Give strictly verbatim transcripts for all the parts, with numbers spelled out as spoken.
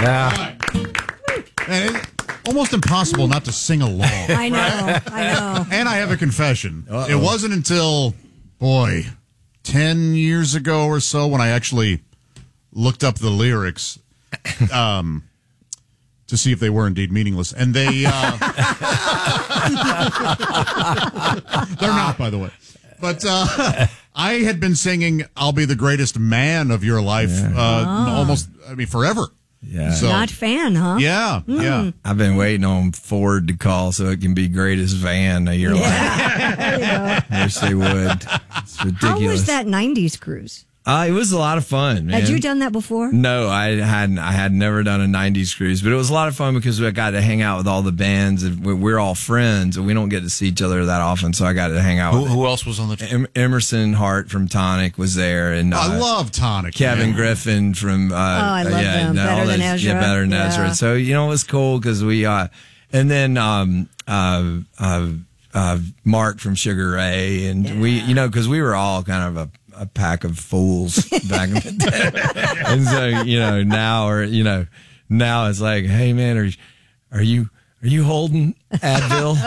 Yeah. And it's almost impossible not to sing along. I know, I know. And I have a confession. Uh-oh. It wasn't until, boy, ten years ago or so when I actually looked up the lyrics um, to see if they were indeed meaningless. And they, uh, they're not, by the way. But uh, I had been singing I'll Be the Greatest Man of Your Life Yeah. uh, Oh. almost, I mean, forever. Yeah. So, Not fan, huh? yeah, Mm. yeah. I've been waiting on Ford to call so it can be greatest van of your life. There you go. Wish they would. It's ridiculous. How was that nineties cruise? Uh, it was a lot of fun, man. Had you done that before? No, I hadn't. I had never done a nineties cruise, but it was a lot of fun because I got to hang out with all the bands, and we- we're all friends, and we don't get to see each other that often. So I got to hang out. Who, with who else was on the trip? em- Emerson Hart from Tonic was there, and uh, I love Tonic. Kevin man. Griffin from uh, Oh, I love yeah, them. no, Better all Than those- Ezra. Yeah, Better Than Yeah. Ezra. So you know it was cool because we uh, and then um uh uh, uh Mark from Sugar Ray, and we you know because we were all kind of a. a pack of fools back in the day. And so, you know, now or, you know, now it's like, hey man, are, are you, are you holding Advil?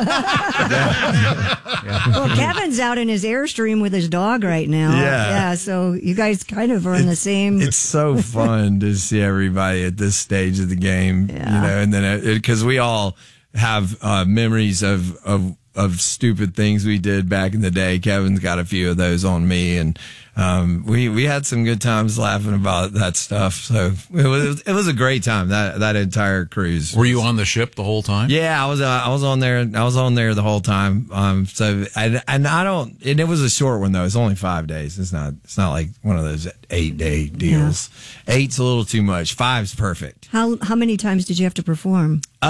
Well, Kevin's out in his Airstream with his dog right now. Yeah. Yeah, so you guys kind of are in the same. It's so fun to see everybody at this stage of the game, Yeah. you know, and then because we all have uh, memories of, of, of stupid things we did back in the day. Kevin's got a few of those on me, and um, we we had some good times laughing about that stuff. So it was it was a great time, that that entire cruise. Were you on the ship the whole time? Yeah, I was. Uh, I was on there. I was on there the whole time. Um, so I, and I don't. And it was a short one though. It's only five days. It's not. It's not like one of those eight day deals. Eight's a little too much. Five's perfect. how how many times did you have to perform? Uh,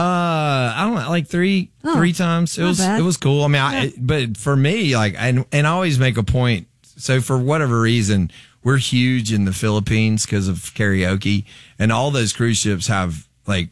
I don't know, like three, Oh, three times. It not was, bad. it was cool. I mean, I, it- but for me, like, and, and I always make a point. So for whatever reason, we're huge in the Philippines because of karaoke, and all those cruise ships have like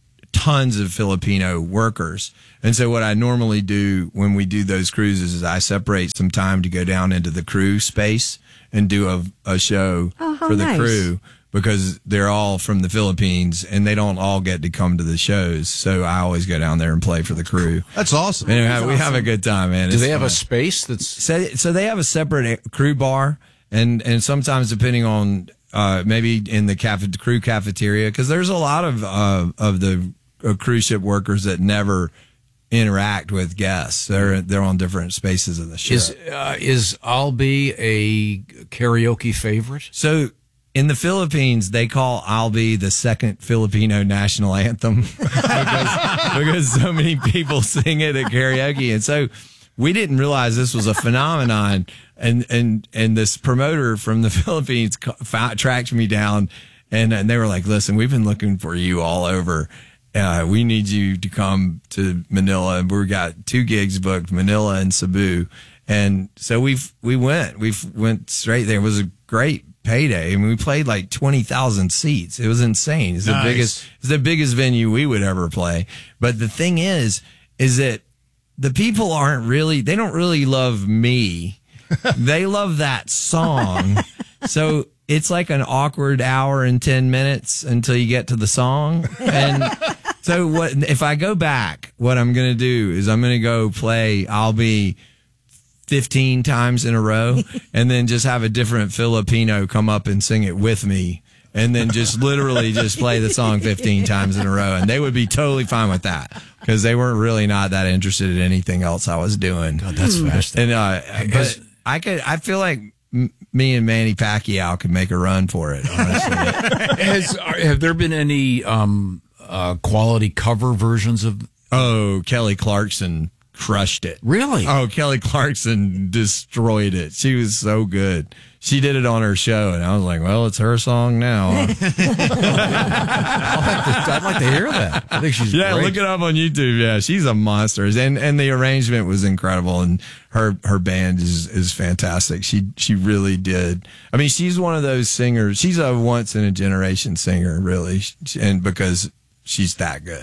tons of Filipino workers. And so what I normally do when we do those cruises is I separate some time to go down into the crew space and do a, a show Oh, how for the nice. crew. Because they're all from the Philippines and they don't all get to come to the shows. So I always go down there and play for the crew. That's awesome. And we have, we have a good time, man. Do It's they have fun. a space that's So, so they have a separate crew bar, and, and sometimes depending on uh, maybe in the cafe, crew cafeteria, because there's a lot of uh, of the uh, cruise ship workers that never interact with guests. They're they're on different spaces of the ship. is uh, is I'll Be a karaoke favorite? So in the Philippines, they call I'll Be the second Filipino national anthem because, because so many people sing it at karaoke. And so we didn't realize this was a phenomenon. And, and, and this promoter from the Philippines ca- found, tracked me down, and, and they were like, listen, we've been looking for you all over. Uh, we need you to come to Manila. And we've got two gigs booked, Manila and Cebu. And so we've, we went, we went straight there. It was a great payday. I mean, we played like twenty thousand seats. It was insane. It's the Nice. biggest, it's the biggest venue we would ever play. But the thing is, is that the people aren't really, they don't really love me. They love that song. So it's like an awkward hour and ten minutes until you get to the song. And so what, if I go back, what I'm going to do is I'm going to go play I'll Be fifteen times in a row, and then just have a different Filipino come up and sing it with me, and then just literally just play the song fifteen times in a row, and they would be totally fine with that because they weren't really not that interested in anything else I was doing. God, that's fascinating. And uh, but I could, I feel like m- me and Manny Pacquiao could make a run for it. Honestly, Has, are- have there been any um, uh, quality cover versions of? oh, Kelly Clarkson crushed it. Really? Oh, Kelly Clarkson destroyed it. She was so good. She did it on her show, and I was like, well, it's her song now. I'd like to hear that. I think she's Yeah, great. look it up on YouTube. Yeah, she's a monster, and and the arrangement was incredible, and her her band is is fantastic. She she really did. I mean, she's one of those singers. She's a once in a generation singer, really, and because she's that good.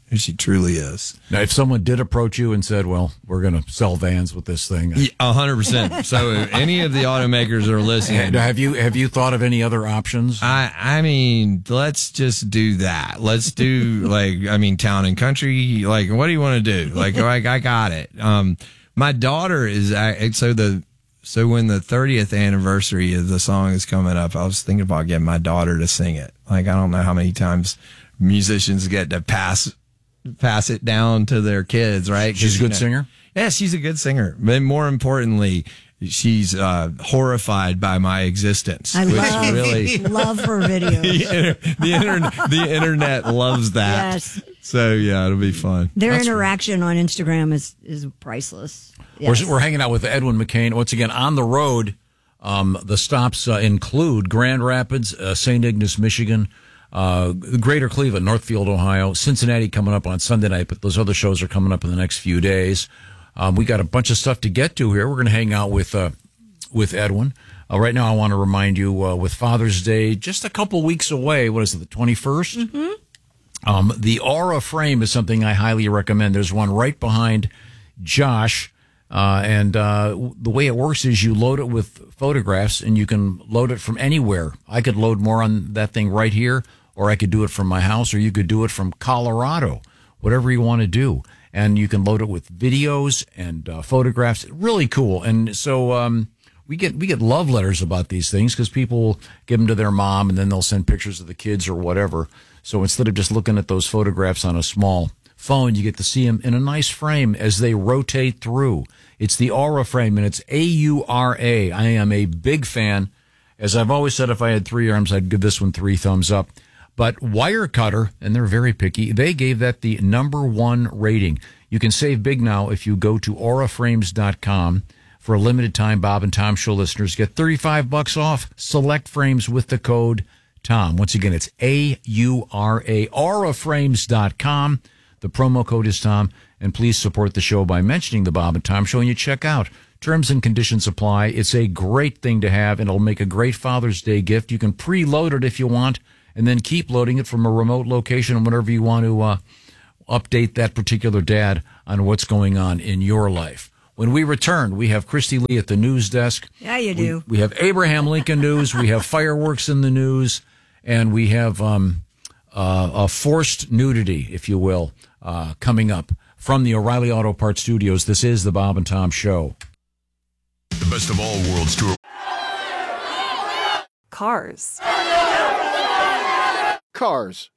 who she truly is. Now, if someone did approach you and said, well, we're going to sell vans with this thing. A hundred percent. So if any of the automakers are listening, have you have you thought of any other options? I, I mean, let's just do that. Let's do like, I mean, town and country. Like, what do you want to do? Like, like I got it. Um, my daughter is, so the, so when the thirtieth anniversary of the song is coming up, I was thinking about getting my daughter to sing it. Like, I don't know how many times musicians get to pass pass it down to their kids, right? She's a good you know, singer? Yeah, she's a good singer. But more importantly, she's uh, horrified by my existence. I which love, really, love her videos. the, inter- the, inter- the internet loves that. Yes. So, yeah, it'll be fun. Their That's interaction on Instagram is, is priceless. Yes. We're, we're hanging out with Edwin McCain. Once again, on the road, um, the stops uh, include Grand Rapids, uh, Saint Ignace, Michigan, uh, Greater Cleveland, Northfield, Ohio, Cincinnati coming up on Sunday night, but those other shows are coming up in the next few days. Um, we got a bunch of stuff to get to here. We're going to hang out with uh, with Edwin. Uh, right now, I want to remind you, uh, with Father's Day just a couple weeks away, what is it, the twenty-first? Mm-hmm. Um, the Aura frame is something I highly recommend. There's one right behind Josh, uh, and uh, the way it works is you load it with photographs, and you can load it from anywhere. I could load more on that thing right here, or I could do it from my house, or you could do it from Colorado, whatever you want to do. And you can load it with videos and uh, photographs. Really cool. And so um, we get we get love letters about these things because people will give them to their mom, and then they'll send pictures of the kids or whatever. So instead of just looking at those photographs on a small phone, you get to see them in a nice frame as they rotate through. It's the Aura frame, and it's A U R A. I am a big fan. As I've always said, if I had three arms, I'd give this one three thumbs up. But Wirecutter, and they're very picky, they gave that the number one rating. You can save big now if you go to aura frames dot com. For a limited time, Bob and Tom Show listeners get thirty-five bucks off select frames with the code Tom. Once again, it's A U R A, aura frames dot com. The promo code is Tom. And please support the show by mentioning the Bob and Tom Show, and you check out. Terms and conditions apply. It's a great thing to have, and it'll make a great Father's Day gift. You can preload it if you want, and then keep loading it from a remote location whenever you want to uh, update that particular dad on what's going on in your life. When we return, we have Christy Lee at the news desk. Yeah, you do. We, we have Abraham Lincoln news. We have fireworks in the news. And we have um, uh, a forced nudity, if you will, uh, coming up from the O'Reilly Auto Parts Studios. This is the Bob and Tom Show. The best of all worlds tour. Cars. Cars.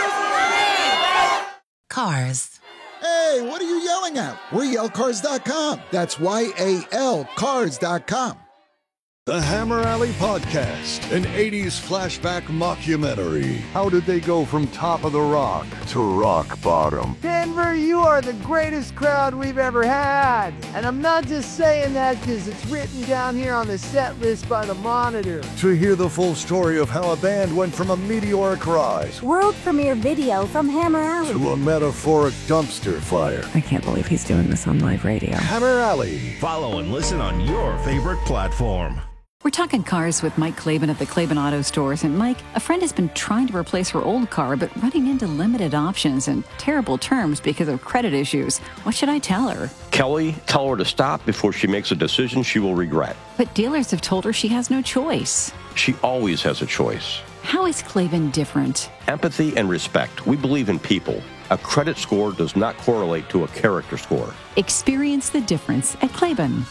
Cars. Hey, what are you yelling at? We're yell cars dot com. That's Y A L cars dot com. The Hammer Alley Podcast, an eighties flashback mockumentary. How did they go from top of the rock to rock bottom? Denver, you are the greatest crowd we've ever had. And I'm not just saying that because it's written down here on the set list by the Monitor. To hear the full story of how a band went from a meteoric rise world premiere video from Hammer Alley to a metaphoric dumpster fire. I can't believe he's doing this on live radio. Hammer Alley. Follow and listen on your favorite platform. We're talking cars with Mike Claiborne at the Claiborne Auto Stores. And Mike, a friend has been trying to replace her old car, but running into limited options and terrible terms because of credit issues. What should I tell her? Kelly, tell her to stop before she makes a decision she will regret. But dealers have told her she has no choice. She always has a choice. How is Claiborne different? Empathy and respect. We believe in people. A credit score does not correlate to a character score. Experience the difference at Claiborne.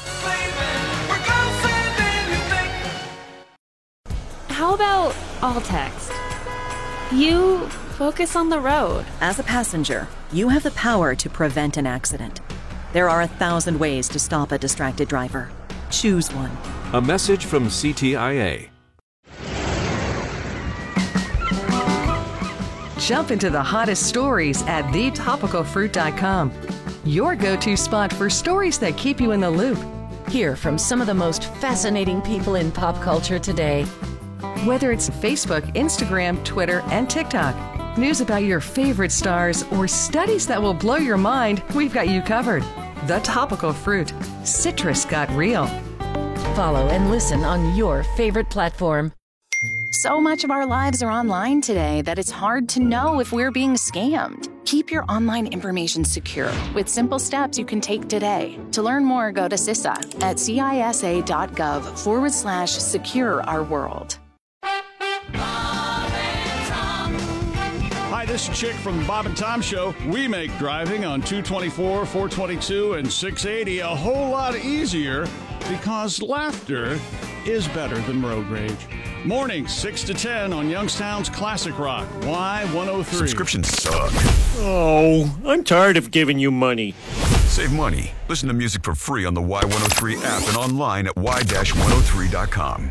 How about all text? You focus on the road. As a passenger, you have the power to prevent an accident. There are a thousand ways to stop a distracted driver. Choose one. A message from C T I A. Jump into the hottest stories at the topical fruit dot com. Your go-to spot for stories that keep you in the loop. Hear from some of the most fascinating people in pop culture today. Whether it's Facebook, Instagram, Twitter, and TikTok, news about your favorite stars, or studies that will blow your mind, we've got you covered. The Topical Fruit. Citrus got real. Follow and listen on your favorite platform. So much of our lives are online today that it's hard to know if we're being scammed. Keep your online information secure with simple steps you can take today. To learn more, go to C I S A at cisa.gov forward slash secure our world. Hi, this is Chick from the Bob and Tom Show. We make driving on two twenty-four, four twenty-two, and six eighty a whole lot easier because laughter is better than road rage. Mornings, six to ten on Youngstown's Classic Rock, Y one oh three. Subscriptions suck. Oh, I'm tired of giving you money. Save money. Listen to music for free on the Y one oh three app and online at y dash one oh three dot com.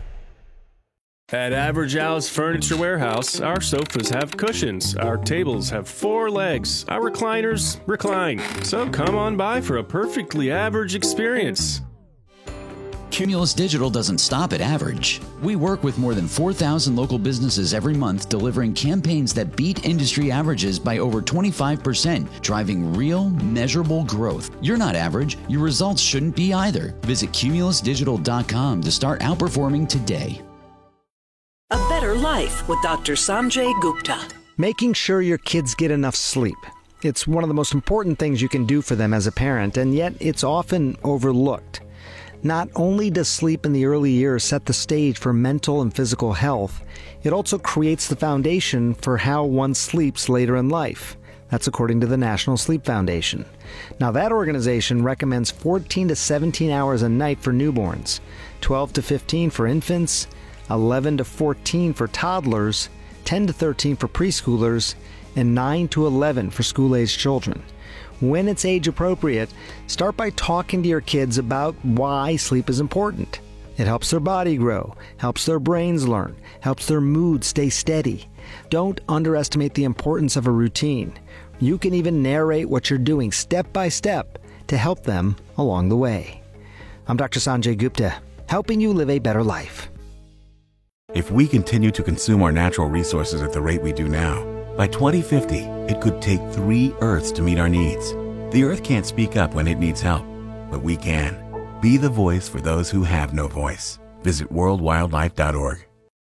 At Average Al's Furniture Warehouse, our sofas have cushions, our tables have four legs, our recliners recline. So come on by for a perfectly average experience. Cumulus Digital doesn't stop at average. We work with more than four thousand local businesses every month, delivering campaigns that beat industry averages by over twenty-five percent, driving real, measurable growth. You're not average. Your results shouldn't be either. Visit cumulus digital dot com to start outperforming today. A better life with Doctor Sanjay Gupta. Making sure your kids get enough sleep. It's one of the most important things you can do for them as a parent, and yet it's often overlooked. Not only does sleep in the early years set the stage for mental and physical health, it also creates the foundation for how one sleeps later in life. That's according to the National Sleep Foundation. Now, that organization recommends fourteen to seventeen hours a night for newborns, twelve to fifteen for infants, eleven to fourteen for toddlers, ten to thirteen for preschoolers, and nine to eleven for school-aged children. When it's age appropriate, start by talking to your kids about why sleep is important. It helps their body grow, helps their brains learn, helps their mood stay steady. Don't underestimate the importance of a routine. You can even narrate what you're doing step by step to help them along the way. I'm Doctor Sanjay Gupta, helping you live a better life. If we continue to consume our natural resources at the rate we do now, by twenty fifty, it could take three Earths to meet our needs. The Earth can't speak up when it needs help, but we can. Be the voice for those who have no voice. Visit world wildlife dot org.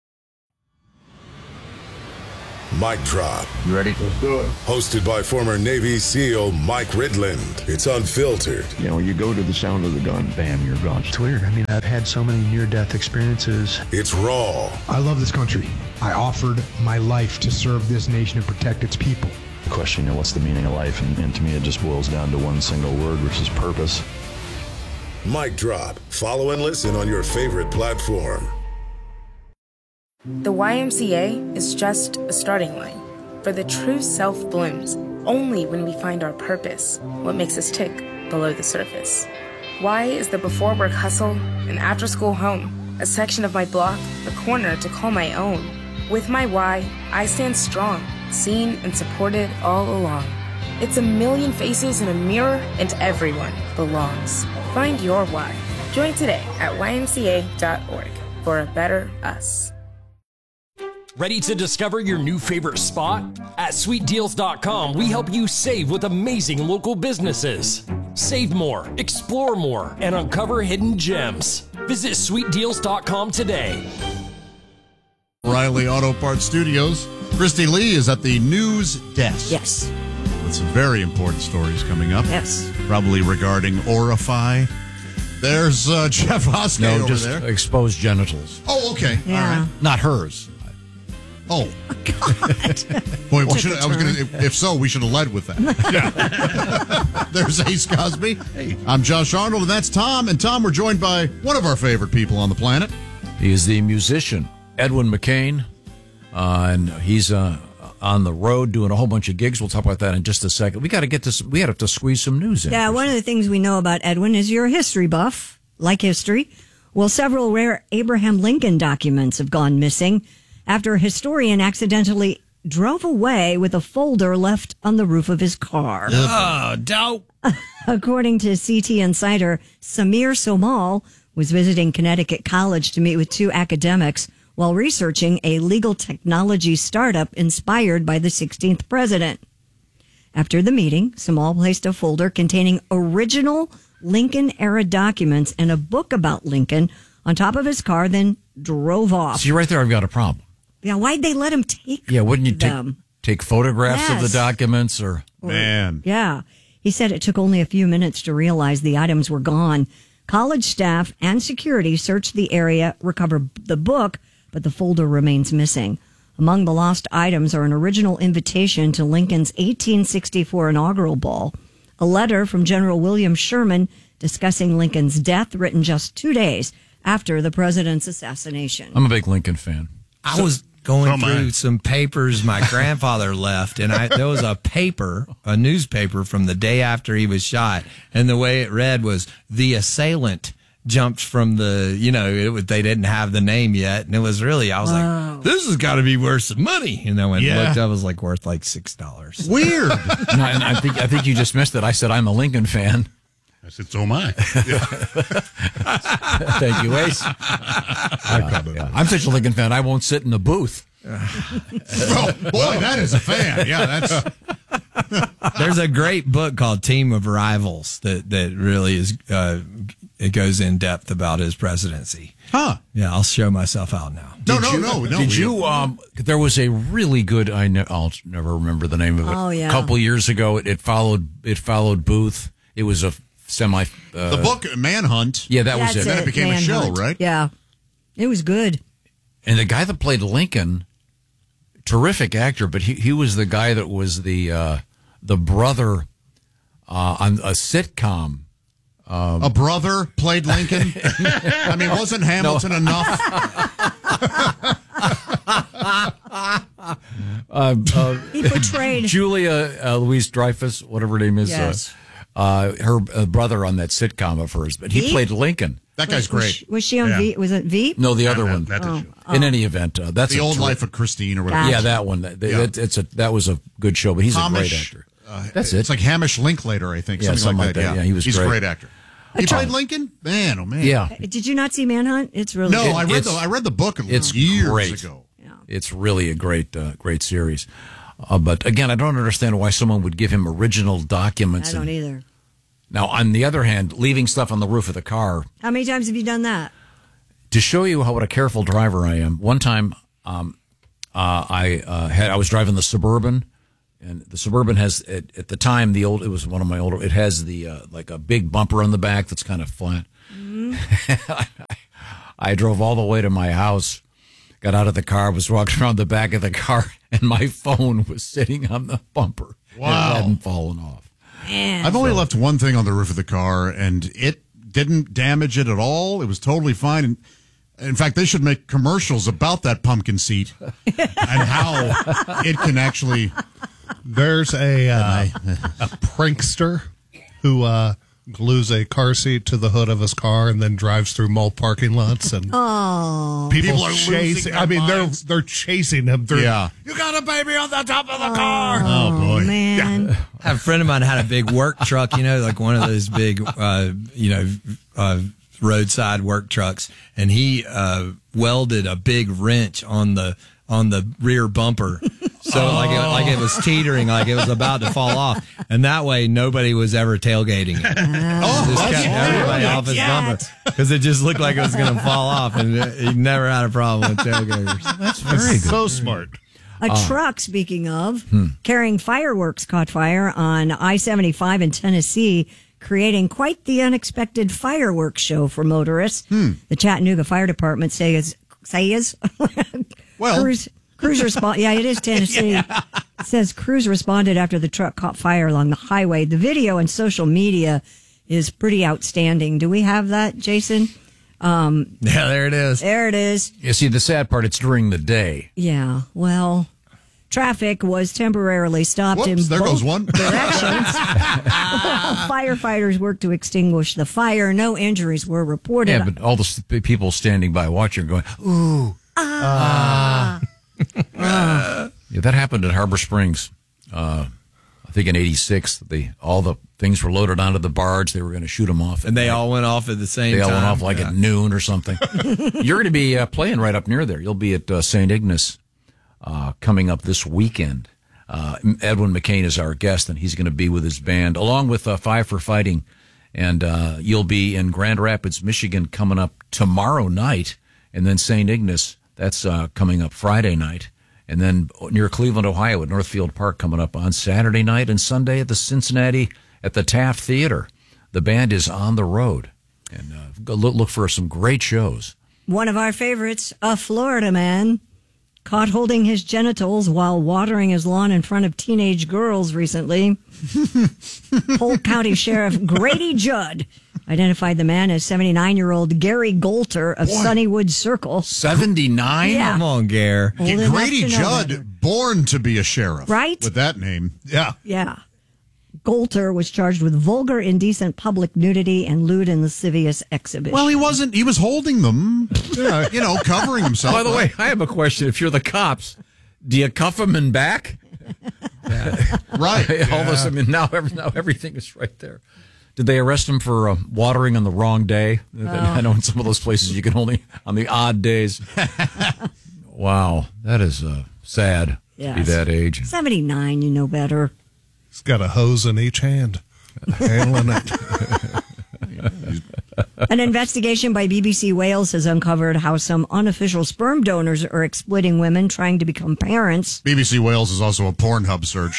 Mic Drop. You ready? Let's do it. Hosted by former Navy SEAL Mike Ridland. It's unfiltered. You know, you go to the sound of the gun, bam, you're gone. It's weird. I mean, I've had so many near-death experiences. It's raw. I love this country. I offered my life to serve this nation and protect its people. The question, you know, what's the meaning of life? And, and to me, it just boils down to one single word, which is purpose. Mic Drop. Follow and listen on your favorite platform. The Y M C A is just a starting line, for the true self blooms only when we find our purpose, what makes us tick below the surface. Y is the before work hustle, an after school home, a section of my block, a corner to call my own. With my Y, I stand strong, seen and supported all along. It's a million faces in a mirror, and everyone belongs. Find your Y. Join today at y m c a dot org for a better us. Ready to discover your new favorite spot? At sweet deals dot com, we help you save with amazing local businesses. Save more, explore more, and uncover hidden gems. Visit sweet deals dot com today. Riley Auto Parts Studios. Christy Lee is at the news desk. Yes. With some very important stories coming up. Yes. Probably regarding Orify. There's uh, Jeff Hoskey no, over just there. exposed genitals. Oh, okay. Yeah. All right. Not hers. Oh. God. Boy, well, should, I was gonna, if, if so, we should have led with that. Yeah. There's Ace Cosby. Hey. I'm Josh Arnold, and that's Tom. And Tom, we're joined by one of our favorite people on the planet. He is the musician, Edwin McCain. Uh, and he's uh, on the road doing a whole bunch of gigs. We'll talk about that in just a second. We got to get this. We have to squeeze some news in. Yeah, one of the things we know about Edwin is you're a history buff, like history. Well, several rare Abraham Lincoln documents have gone missing after a historian accidentally drove away with a folder left on the roof of his car. Oh, dope. According to C T Insider, Samir Somal was visiting Connecticut College to meet with two academics while researching a legal technology startup inspired by the sixteenth president. After the meeting, Somal placed a folder containing original Lincoln-era documents and a book about Lincoln on top of his car, then drove off. See, right there, I've got a problem. Yeah, why'd they let him take Yeah, wouldn't you take, them? take photographs of Yes. the documents, or Man. Yeah. He said it took only a few minutes to realize the items were gone. College staff and security searched the area, recovered the book, but the folder remains missing. Among the lost items are an original invitation to Lincoln's eighteen sixty-four inaugural ball, a letter from General William Sherman discussing Lincoln's death, written just two days after the president's assassination. I'm a big Lincoln fan. I was going So am I. through some papers my grandfather left, and I there was a paper, a newspaper from the day after he was shot, and the way it read was, "The assailant jumped from the," you know, it, was- they didn't have the name yet, and it was really, I was Wow. like, this has got to be worth some money. And I went and Yeah. looked up, it was like worth like six dollars. Weird. No, and I think I think you just missed it. I said I'm a Lincoln fan. I said, so am I. Thank you, Ace. Yeah, yeah. I'm such a Lincoln fan, I won't sit in the booth. Oh, boy, that is a fan. Yeah, that's. There's a great book called Team of Rivals that, that really is, uh, it goes in depth about his presidency. Huh. Yeah, I'll show myself out now. No, Did no, you- no, no. Did we- you? Um, there was a really good. I ne- I'll never remember the name of it. Oh, yeah. A couple years ago, it, it followed. It followed Booth. It was a semi. Uh, The book Manhunt. Yeah, that was That's it. Then it became a show, Manhunt. right? Yeah. It was good. And the guy that played Lincoln, terrific actor, but he, he was the guy that was the uh, the brother uh, on a sitcom. Um, A brother played Lincoln. I mean, wasn't Hamilton enough? uh, uh, He portrayed Julia uh, Louise Dreyfus, whatever her name is. Yes. Uh, uh, her uh, brother on that sitcom of hers, but he Veep? played Lincoln. That guy's Was- was great. she- Was she on Yeah. Veep? Was it Veep? No, the other that- one. that's a Oh, show. In any event, uh, that's The a Old ter- Life of Christine or whatever. Gotcha. Yeah, that one. That, Yeah. that- it's a that was a good show, but he's a great Hamish, actor. uh, That's It's it. like Hamish Linklater, I think. Yeah, something, something like like that. that. Yeah, he was He's great. a great actor. He played Lincoln? Man, oh, man. Yeah, Did you not see Manhunt? It's really No, good. I read It's- the I read the book it's years great. ago. It's really a great uh, great series. Uh, but again, I don't understand why someone would give him original documents. I don't and- either. Now, on the other hand, leaving stuff on the roof of the car. How many times have you done that? To show you how what a careful driver I am, one time um, uh, I uh, had I was driving the Suburban, and the Suburban has at, at the time the old it was one of my older. It has the uh, like a big bumper on the back that's kind of flat. I drove all the way to my house, got out of the car, was walking around the back of the car, and my phone was sitting on the bumper. Wow. It hadn't fallen off. Man. I've only left one thing on the roof of the car, and it didn't damage it at all. It was totally fine. And in fact, they should make commercials about that pumpkin seat and how it can actually. There's a uh, a prankster who uh, glues a car seat to the hood of his car and then drives through mall parking lots and Oh. people, People are losing chasing. their I mean, minds. they're they're chasing him through. Yeah. You got a baby on the top of the car. Oh, boy. Man. I have a friend of mine had a big work truck, you know, like one of those big, uh, you know, uh, roadside work trucks, and he uh, welded a big wrench on the on the rear bumper, so like it, like it was teetering, like it was about to fall off, and that way nobody was ever tailgating it. Oh, Just that's kept everybody smart. off his Yeah. bumper because it just looked like it was going to fall off, and he never had a problem with tailgaters. That's very good. So smart. A Uh, truck, speaking of, hmm. carrying fireworks caught fire on I seventy-five in Tennessee, creating quite the unexpected fireworks show for motorists. Hmm. The Chattanooga Fire Department says, says Well- crews, crews respond. Yeah, it is Tennessee. It says crews responded after the truck caught fire along the highway. The video on social media is pretty outstanding. Do we have that, Jason? Um, Yeah, there it is. there it is. You see, the sad part, it's during the day. Yeah, well, traffic was temporarily stopped in Whoops, there both goes one. directions. Firefighters worked to extinguish the fire. No injuries were reported. Yeah, but all the s- people standing by watching are going, ooh. Ah. Yeah, that happened at Harbor Springs. Uh, I think in eighty-six, the all the things were loaded onto the barge. They were going to shoot them off. And they all went off at the same They all time. went off like Yeah. at noon or something. You're going to be uh, playing right up near there. You'll be at uh, Saint Ignace uh, coming up this weekend. Uh, Edwin McCain is our guest, and he's going to be with his band, along with uh, Five for Fighting. And uh, you'll be in Grand Rapids, Michigan, coming up tomorrow night, and then Saint Ignace, that's uh, coming up Friday night. And then near Cleveland, Ohio at Northfield Park coming up on Saturday night and Sunday at the Cincinnati at the Taft Theater. The band is on the road. And uh, go look, look for some great shows. One of our favorites, a Florida man caught holding his genitals while watering his lawn in front of teenage girls recently. Polk County Sheriff Grady Judd identified the man as seventy-nine-year-old Gary Golter of Boy. Sunnywood Circle. seventy-nine? Yeah. Come on, Gare. Old enough Grady to know Judd, better. born to be a sheriff. Right? With that name. Yeah. Yeah. Golter was charged with vulgar, indecent public nudity and lewd and lascivious exhibition. Well, he wasn't. He was holding them, yeah, you know, covering himself. By the way, I have a question. If you're the cops, do you cuff them in back? Right. All of a sudden, I mean, now, every, now everything is right there. Did they arrest him for uh, watering on the wrong day? Oh. I know in some of those places you can only, on the odd days. Wow. That is uh, sad Yes. to be that age. seventy-nine, you know better. He's got a hose in each hand, handling it. An investigation by B B C Wales has uncovered how some unofficial sperm donors are exploiting women trying to become parents. B B C Wales is also a Pornhub search.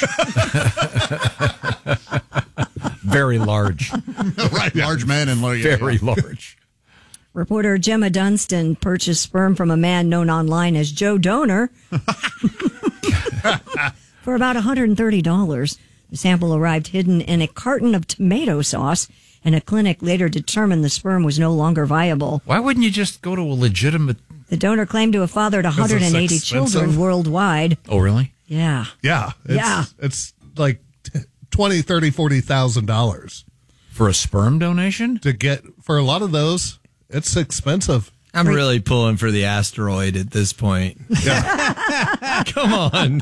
Very large. Right, large man and large. Very large. Reporter Gemma Dunstan purchased sperm from a man known online as Joe Donor for about one hundred thirty dollars. The sample arrived hidden in a carton of tomato sauce, and a clinic later determined the sperm was no longer viable. Why wouldn't you just go to a legitimate... The donor claimed to have fathered one hundred eighty children worldwide. Oh, really? Yeah. Yeah. It's, Yeah. It's like twenty, thirty, forty thousand dollars for a sperm donation. To get for a lot of those, it's expensive. I'm really pulling for the asteroid at this point. Yeah. Come on.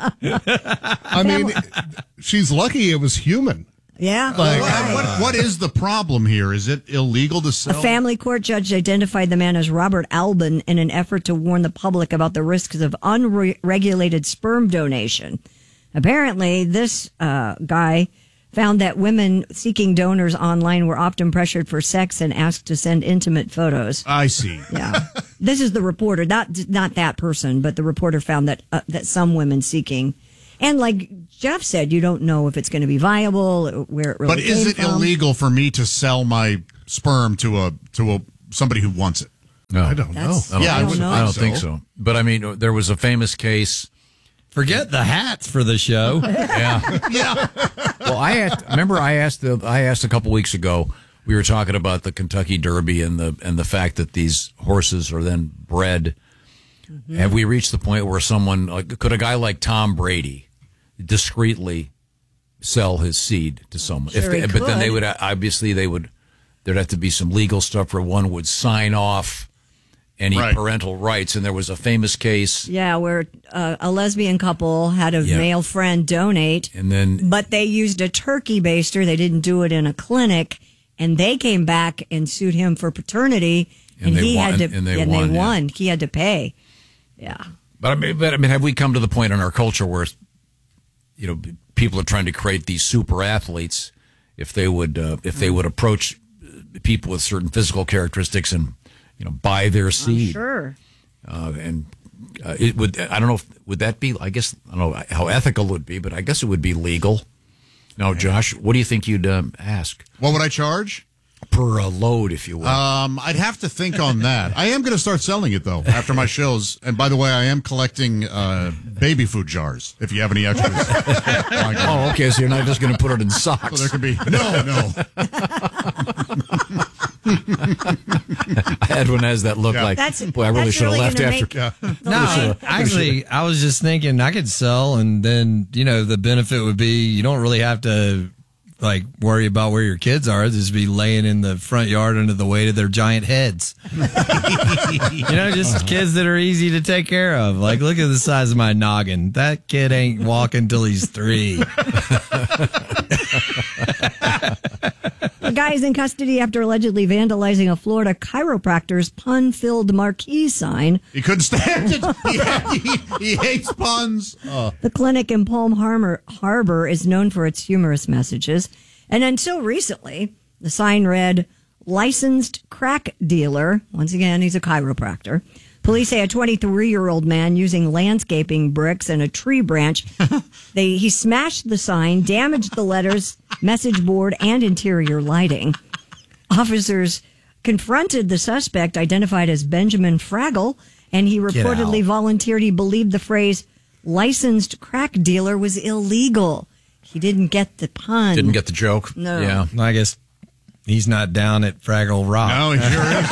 I mean, she's lucky it was human. Yeah. Like, what, what is the problem here? Is it illegal to A sell? family court judge identified the man as Robert Albin in an effort to warn the public about the risks of unregulated sperm donation. Apparently, this uh, guy found that women seeking donors online were often pressured for sex and asked to send intimate photos. I see. Yeah. This is the reporter, not not that person, but the reporter found that uh, that some women seeking, and like Jeff said, you don't know if it's going to be viable, where it really But is came it from. illegal for me to sell my sperm to a to a somebody who wants it? No, I don't That's- know. I don't, Yeah, I think wouldn't so. I think don't so. think so. But I mean, there was a famous case. Forget the hats for the show. Yeah. Yeah. Well, I asked, remember I asked the I asked a couple weeks ago. We were talking about the Kentucky Derby and the and the fact that these horses are then bred. Mm-hmm. Have we reached the point where someone like could a guy like Tom Brady discreetly sell his seed to someone? Sure they, he but then they could. would obviously they would there'd have to be some legal stuff where one would sign off any Right. parental rights. And there was a famous case. Yeah, where uh, a lesbian couple had a Yeah. male friend donate, And then but they used a turkey baster. They didn't do it in a clinic, and they came back and sued him for paternity, and, And they he won- had to and they and won, they yeah. won. He had to pay. Yeah. But I mean, but I mean, have we come to the point in our culture where, you know, people are trying to create these super athletes? If they would, uh, if they would approach people with certain physical characteristics and, you know, buy their seed, Sure. uh, and uh, it would. I don't know. If, would that be? I guess I don't know how ethical it would be, but I guess it would be legal. Now, Josh, what do you think you'd um, ask What would I charge? per uh, load, if you will? Um, I'd have to think on that. I am going to start selling it though after my shows. And by the way, I am collecting uh, baby food jars. If you have any extras, oh, okay. So you're not just going to put it in socks. So there could be no, no. Edwin has that look Yeah. like, That's- boy, I really that's should have really left gonna after. make- No, I- actually, I was just thinking I could sell, and then you know the benefit would be you don't really have to like worry about where your kids are. Just be laying in the front yard under the weight of their giant heads. You know, just kids that are easy to take care of. Like, look at the size of my noggin. That kid ain't walking till he's three. The guy is in custody after allegedly vandalizing a Florida chiropractor's pun-filled marquee sign. He couldn't stand it. He, he, he hates puns. Uh, The clinic in Palm Harbor, Harbor is known for its humorous messages. And until recently, the sign read, licensed crack dealer. Once again, he's a chiropractor. Police say a twenty-three-year-old man using landscaping bricks and a tree branch, they he smashed the sign, damaged the letters, message board, and interior lighting. Officers confronted the suspect, identified as Benjamin Fraggle, and he reportedly volunteered he believed the phrase licensed crack dealer was illegal. He didn't get the pun. Didn't get the joke. No. Yeah. I guess he's not down at Fraggle Rock. No, he sure is.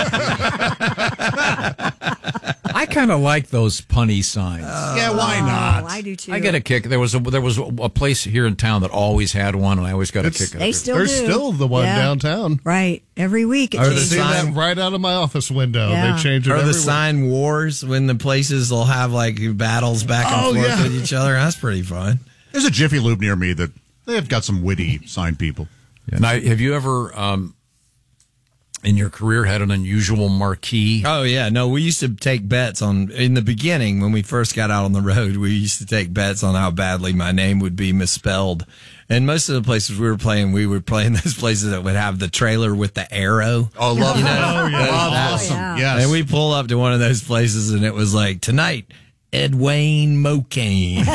I kind of like those punny signs. Uh, yeah, why not? Oh, I do too. I get a kick. There was a there was a place here in town that always had one, and I always got It's- a kick out They of it. still There's do. still the one Yeah. downtown. Right. Every week. It Or the I changes. see sign- that right out of my office window. Yeah. They change it Or every the week. sign wars when the places will have like battles back and Oh, forth yeah. with each other. That's pretty fun. There's a Jiffy Lube near me that they've got some witty sign people. Now, have you ever, um, in your career, had an unusual marquee? Oh yeah, no, we used to take bets on in the beginning when we first got out on the road. We used to take bets on how badly my name would be misspelled. And most of the places we were playing, we were playing those places that would have the trailer with the arrow. Oh, love You know, that. Oh, yeah. Love that- awesome. yeah. Yes. And we pull up to one of those places, and it was like tonight. Ed Wayne Mocane. and,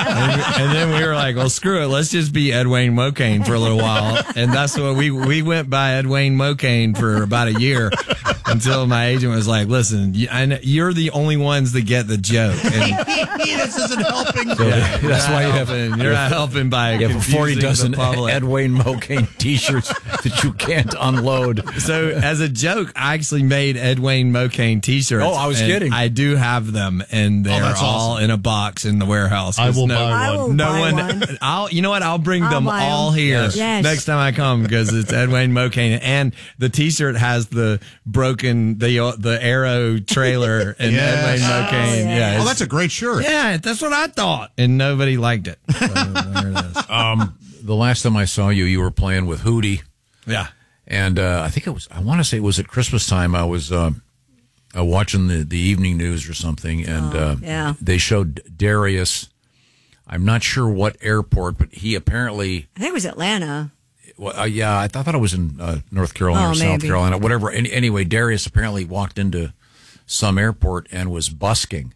and then we were like, well, screw it. Let's just be Ed Wayne Mocane for a little while. And that's what we, we went by Ed Wayne Mocane for about a year until my agent was like, listen, you, I know, you're the only ones that get the joke. And this isn't helping. So yeah, that's why you have helping. You're not helping by you have forty confusing dozen the public. Ed Wayne Mocane T-shirts that you can't unload. So as a joke, I actually made Ed Wayne Mocane T-shirts. Oh, I was and kidding. I do have them, and they're that's all awesome. in a box in the warehouse. I 'cause will no, buy I will no buy one. one. I'll. You know what? I'll bring I'll them buy all 'em. here Yes. next time I come because it's Ed Wayne Mocane, and the T-shirt has the broken the uh, the arrow trailer and Yes. Ed Wayne Oh, Mocane. yeah. yeah, Oh, it's- that's a great shirt. yeah. That's what I thought, and nobody liked it. So there it is. Um, the last time I saw you, you were playing with Hootie. Yeah. And uh, I think it was, I want to say it was at Christmas time. I was uh, uh, watching the, the evening news or something, and Oh, uh, yeah. they showed Darius. I'm not sure what airport, but he apparently, I think it was Atlanta. well, uh, yeah, I thought it was in uh, North Carolina Oh, or South maybe. Carolina, whatever. Any, anyway, Darius apparently walked into some airport and was busking.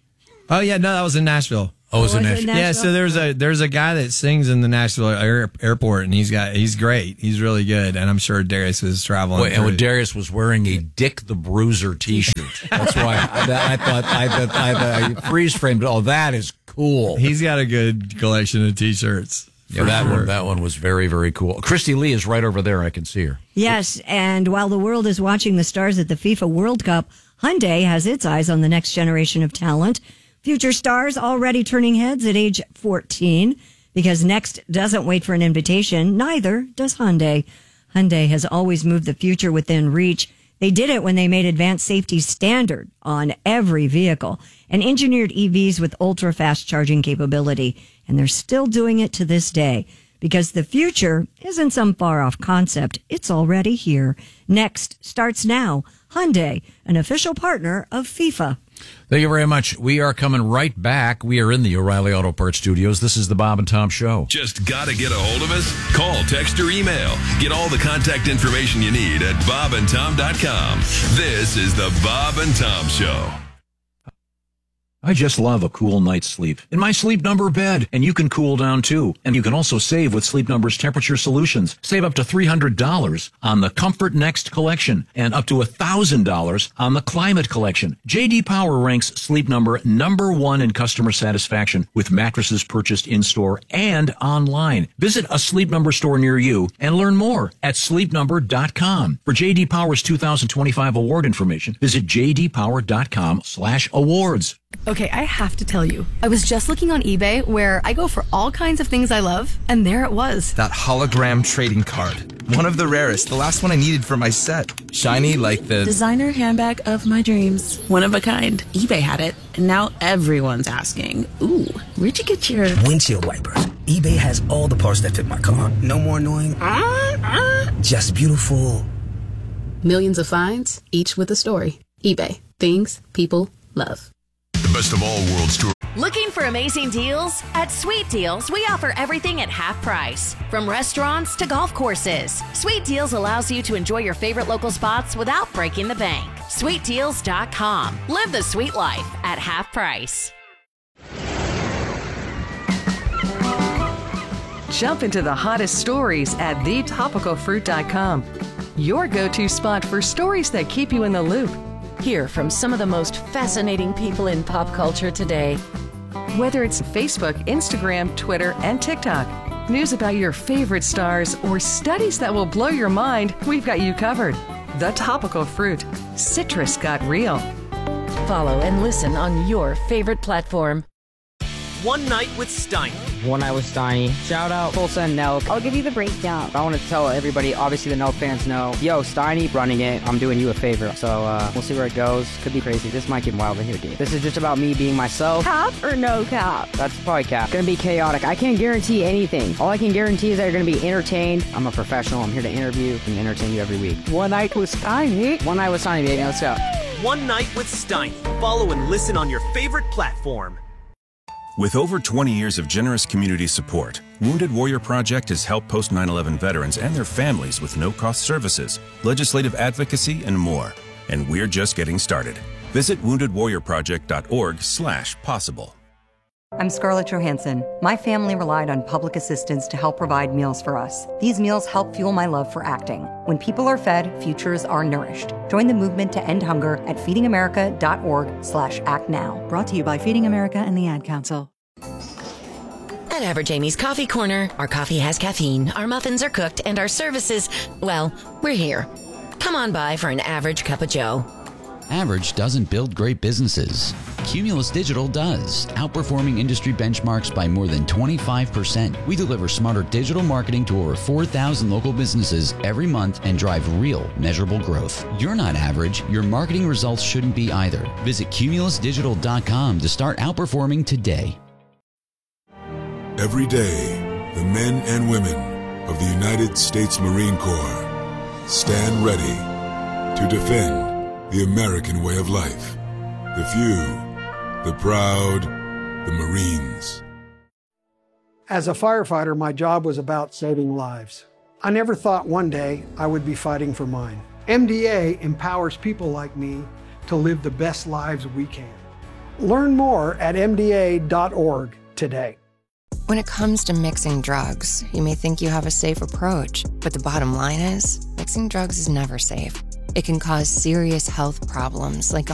Oh yeah, no, that was in Nashville. Oh, it was in was it Nashville? Yeah, Nashville? so there's a there's a guy that sings in the Nashville air, airport, and he's got he's great. He's really good, and I'm sure Darius was traveling. Well, and through- when Darius was wearing a Dick the Bruiser T-shirt. That's why I, that, I thought I, that, I, I freeze framed. Oh, that is cool. he's got a good collection of T-shirts. Yeah, for that sure. one that one was very very cool. Christy Lee is right over there. I can see her. Yes, and while the world is watching the stars at the FIFA World Cup, Hyundai has its eyes on the next generation of talent. Future stars already turning heads at age fourteen because Next doesn't wait for an invitation. Neither does Hyundai. Hyundai has always moved the future within reach. They did it when they made advanced safety standard on every vehicle and engineered E Vs with ultra-fast charging capability. And they're still doing it to this day because the future isn't some far-off concept. It's already here. Next starts now. Hyundai, an official partner of FIFA. Thank you very much. We are coming right back. We are in the O'Reilly Auto Parts Studios. This is the Bob and Tom Show. Just gotta get a hold of us? Call, text, or email. Get all the contact information you need at bob and tom dot com. This is the Bob and Tom Show. I just love a cool night's sleep in my Sleep Number bed, and you can cool down too. And you can also save with Sleep Number's temperature solutions. Save up to three hundred dollars on the Comfort Next collection and up to one thousand dollars on the Climate collection. J D Power ranks Sleep Number number one in customer satisfaction with mattresses purchased in-store and online. Visit a Sleep Number store near you and learn more at sleep number dot com. For J D Power's two thousand twenty-five award information, visit j d power dot com slash awards. Okay, I have to tell you, I was just looking on eBay where I go for all kinds of things I love, and there it was. That hologram trading card. One of the rarest, the last one I needed for my set. Shiny like the... Designer handbag of my dreams. One of a kind. eBay had it, and now everyone's asking, ooh, where'd you get your... Windshield wipers. eBay has all the parts that fit my car. No more annoying... Uh, uh, just beautiful. Millions of finds, each with a story. eBay. Things people love. The best of all worlds tour. Looking for amazing deals? At Sweet Deals, we offer everything at half price. From restaurants to golf courses, Sweet Deals allows you to enjoy your favorite local spots without breaking the bank. sweet deals dot com. Live the sweet life at half price. Jump into the hottest stories at the topical fruit dot com. Your go-to spot for stories that keep you in the loop. Hear from some of the most fascinating people in pop culture today. Whether it's Facebook, Instagram, Twitter, and TikTok, news about your favorite stars, or studies that will blow your mind, we've got you covered. The Topical Fruit. Citrus got real. Follow and listen on your favorite platform. One Night with Steiny. One Night with Steiny. Shout out Tulsa and Nelk. I'll give you the breakdown. I want to tell everybody, obviously the Nelk fans know, yo, Steiny running it. I'm doing you a favor. So uh, we'll see where it goes. Could be crazy. This might get wild in here, dude. This is just about me being myself. Cap or no cap? That's probably cap. Gonna be chaotic. I can't guarantee anything. All I can guarantee is that you're gonna be entertained. I'm a professional. I'm here to interview and entertain you every week. One Night with Steiny. One Night with Steiny, baby. Let's go. One Night with Steiny. Follow and listen on your favorite platform. With over twenty years of generous community support, Wounded Warrior Project has helped post nine eleven veterans and their families with no-cost services, legislative advocacy, and more. And we're just getting started. Visit wounded warrior project dot org slash possible. I'm Scarlett Johansson. My family relied on public assistance to help provide meals for us. These meals help fuel my love for acting. When people are fed, futures are nourished. Join the movement to end hunger at feeding america dot org slash act now. Brought to you by Feeding America and the Ad Council. At Average Amy's Coffee Corner, our coffee has caffeine, our muffins are cooked, and our services, well, we're here. Come on by for an average cup of joe. Average doesn't build great businesses. Cumulus Digital does, outperforming industry benchmarks by more than twenty-five percent. We deliver smarter digital marketing to over four thousand local businesses every month and drive real, measurable growth. You're not average. Your marketing results shouldn't be either. Visit cumulus digital dot com to start outperforming today. Every day, the men and women of the United States Marine Corps stand ready to defend the American way of life. The few, the proud, the Marines. As a firefighter, my job was about saving lives. I never thought one day I would be fighting for mine. M D A empowers people like me to live the best lives we can. Learn more at M D A dot org today. When it comes to mixing drugs, you may think you have a safe approach, but the bottom line is, mixing drugs is never safe. It can cause serious health problems like